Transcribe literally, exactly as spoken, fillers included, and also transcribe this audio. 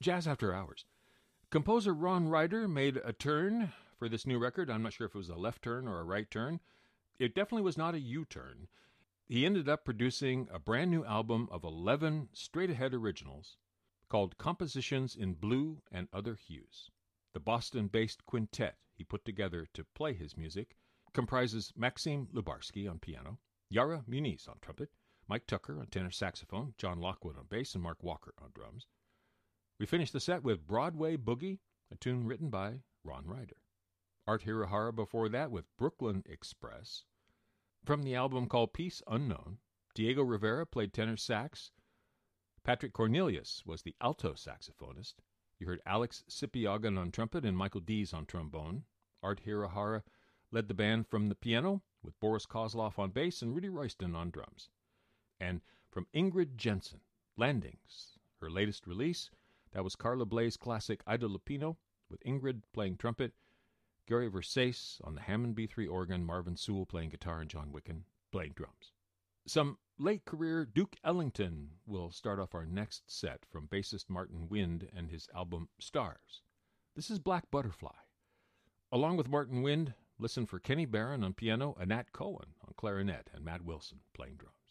Jazz After Hours. Composer Ron Ryder made a turn for this new record. I'm not sure if it was a left turn or a right turn. It definitely was not a U-turn. He ended up producing a brand new album of eleven straight-ahead originals called Compositions in Blue and Other Hues. The Boston-based quintet he put together to play his music comprises Maxim Lubarsky on piano, Yara Muniz on trumpet, Mike Tucker on tenor saxophone, John Lockwood on bass, and Mark Walker on drums. We finished the set with Broadway Boogie, a tune written by Ron Ryder. Art Hirahara before that with Brooklyn Express. From the album called Peace Unknown, Diego Rivera played tenor sax. Patrick Cornelius was the alto saxophonist. You heard Alex Sipiagan on trumpet and Michael Dees on trombone. Art Hirahara led the band from the piano with Boris Kozlov on bass and Rudy Royston on drums. And from Ingrid Jensen, Landings, her latest release, that was Carla Bley's classic Ida Lupino with Ingrid playing trumpet, Gary Versace on the Hammond B three organ, Marvin Sewell playing guitar, and John Wicken playing drums. Some late-career Duke Ellington will start off our next set from bassist Martin Wind and his album Stars. This is Black Butterfly. Along with Martin Wind, listen for Kenny Barron on piano, and Nat Cohen on clarinet, and Matt Wilson playing drums.